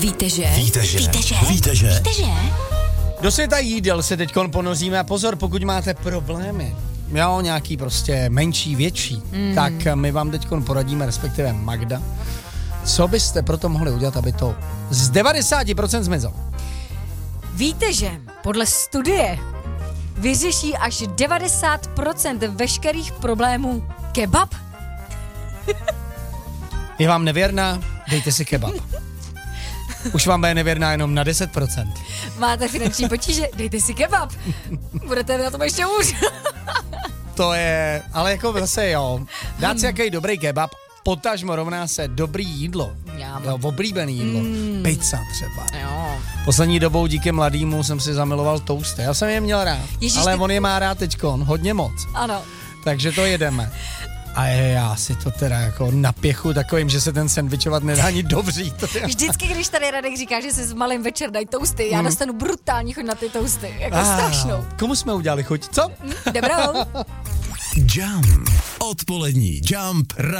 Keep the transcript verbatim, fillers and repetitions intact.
Víte, že? Víte, že? Víte, že? Víte, že? Víte, že? Do světa jídel se teďkon ponoříme a pozor, pokud máte problémy, jo, nějaký prostě menší, větší, mm. tak my vám teďkon poradíme, respektive Magda, co byste proto mohli udělat, aby to z devadesát procent zmizelo. Víte, že podle studie vyřeší až devadesát procent veškerých problémů kebab? Je vám nevěrná? Dejte si kebab. Už vám bude nevěrná jenom na deset procent. Máte finanční potíže? Dejte si kebab. Budete na tom ještě hůř. To je, ale jako zase jo, dát si jaký dobrý kebab, potažmo rovná se dobrý jídlo. Jo, oblíbený jídlo. Mm. Pizza třeba. Jo. Poslední dobou díky mladýmu jsem si zamiloval toasty. Já jsem je měl rád, Ježiš, ale ty... on je má rád teďkon, hodně moc. Ano. Takže to jedeme. A já si to teda jako napěchu takovým, že se ten sendvičovat nedá ani dobří. To je... Vždycky, když tady Radek říká, že si s malým večer dají toasty, já mm. dostanu brutální chuť na ty toasty. Jako ah, strašnou. Komu jsme udělali chuť, co? Mm, dobrou. Jump. Odpolední Jump.